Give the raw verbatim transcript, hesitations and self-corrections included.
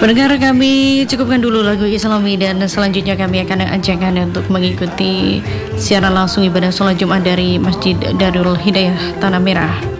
Pendengar kami cukupkan dulu lagu Islami dan selanjutnya kami akan ajak Anda untuk mengikuti siaran langsung ibadah sholat Jumat dari Masjid Darul Hidayah Tanah Merah.